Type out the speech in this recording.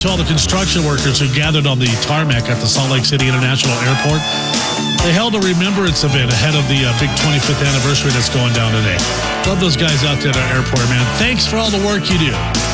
To all the construction workers who gathered on the tarmac at the Salt Lake City International Airport, they held a remembrance event ahead of the big 25th anniversary that's going down today. Love those guys out there at our airport, man. Thanks for all the work you do.